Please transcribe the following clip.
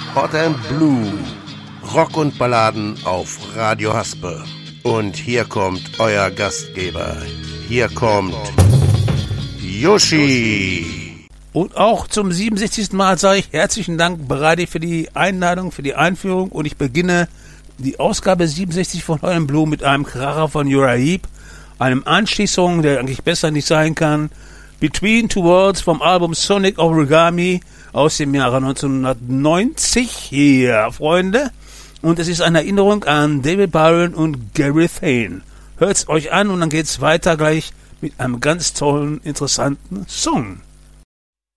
Hot and Blue. Rock und Balladen auf Radio Haspe. Und hier kommt euer Gastgeber. Hier kommt Yoshi. Und auch zum 67. Mal sage ich herzlichen Dank, Brady, für die Einladung, für die Einführung. Und ich beginne die Ausgabe 67 von Hot and Blue mit einem Kracher von Uriah Heep, einem Anstiegssong, der eigentlich besser nicht sein kann. Between Two Worlds vom Album Sonic Origami aus dem Jahre 1990. Hier, Freunde. Und es ist eine Erinnerung an David Byron und Gary Thane. Hört's euch an und dann geht's weiter gleich mit einem ganz tollen, interessanten Song.